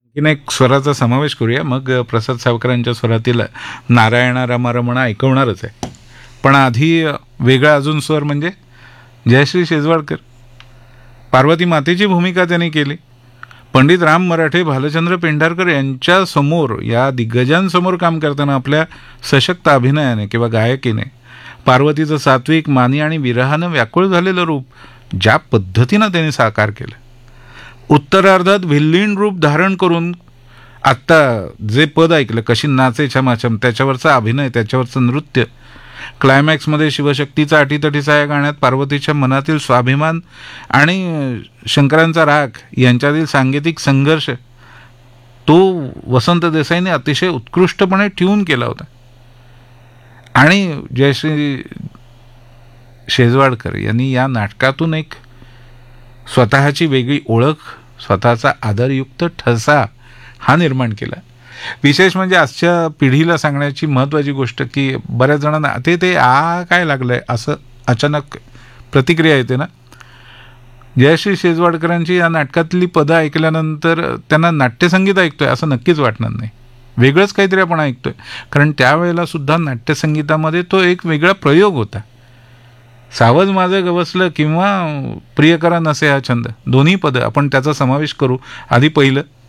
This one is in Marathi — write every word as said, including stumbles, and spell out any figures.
आणखीन एक स्वराचा समावेश करूया, मग प्रसाद सावकरांच्या स्वरातील नारायणा रमा रमणा ऐकवणारच आहे. पण आधी वेगळा अजून स्वर म्हणजे जयश्री शेजवाडकर. पार्वती मातेची भूमिका त्यांनी केली. पंडित राम मराठे, भालचंद्र पेंढारकर यांच्या समोर, या दिग्गजांसमोर काम करताना आपल्या सशक्त अभिनयाने किंवा गायकीने पार्वतीचं सात्विक, मानी आणि विरहानं व्याकुळ झालेलं रूप ज्या पद्धतीनं त्यांनी साकार केलं, उत्तरार्धात विल्लीन रूप धारण करून आत्ता जे पद ऐकलं, कशी नाचे छमाछम, त्याच्यावरचा अभिनय, त्याच्यावरचं नृत्य, क्लायमॅक्समध्ये शिवशक्तीचा अटीतटीचा या गाण्यात पार्वतीच्या मनातील स्वाभिमान आणि शंकरांचा राग यांच्यातील सांगीतिक संघर्ष तो वसंत देसाईने अतिशय उत्कृष्टपणे ट्यून केला होता. आणि जयश्री शेजवाडकर यांनी या नाटकातून एक स्वतःची वेगळी ओळख, स्वतःचा आदरयुक्त ठसा हा निर्माण केला. विशेष म्हणजे आजच्या पिढीला सांगण्याची महत्त्वाची गोष्ट की बऱ्याच जणांना ते ते आ काय लागलंय असं अचानक प्रतिक्रिया येते ना. जयश्री शेजवाडकरांची या नाटकातली पदं ऐकल्यानंतर त्यांना नाट्यसंगीत ऐकतोय असं नक्कीच वाटणार नाही, वेगळंच काहीतरी आपण ऐकतोय. कारण त्यावेळेला सुद्धा नाट्यसंगीतामध्ये तो एक वेगळा प्रयोग होता. सावज माझं गवसलं किंवा प्रियकरा नसे हा छंद, दोन्ही पदं आपण त्याचा समावेश करू. आधी पहिलं